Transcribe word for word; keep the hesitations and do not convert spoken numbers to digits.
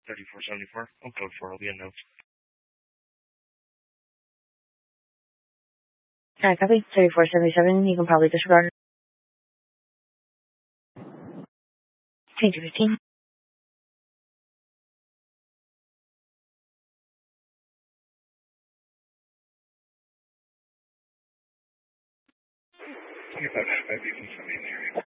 thirty-four seventy-four. I'll code four. I'll be a note. Alright, copy. thirty-four seventy-seven, you can probably disregard. twenty-two fifteen. twenty-five, five people, seventy in the area.